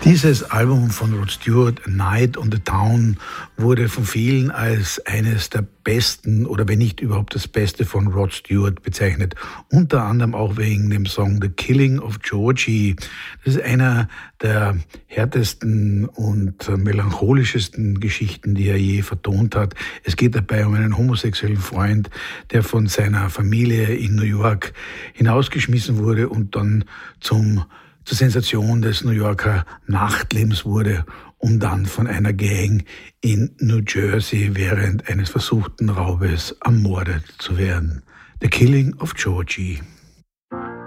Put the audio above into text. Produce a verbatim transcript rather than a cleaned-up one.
Dieses Album von Rod Stewart, A Night on the Town, wurde von vielen als eines der besten oder wenn nicht überhaupt das Beste von Rod Stewart bezeichnet. Unter anderem auch wegen dem Song The Killing of Georgie. Das ist einer der härtesten und melancholischesten Geschichten, die er je vertont hat. Es geht dabei um einen homosexuellen Freund, der von seiner Familie in New York hinausgeschmissen wurde und dann zum zur Sensation des New Yorker Nachtlebens wurde, um dann von einer Gang in New Jersey während eines versuchten Raubes ermordet zu werden. The Killing of Georgie.